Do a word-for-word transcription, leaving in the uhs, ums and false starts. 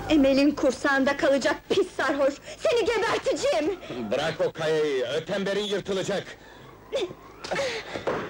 Emel'in kursağında kalacak pis sarhoş! Seni geberteceğim! Bırak o kayayı, ötemberin yırtılacak!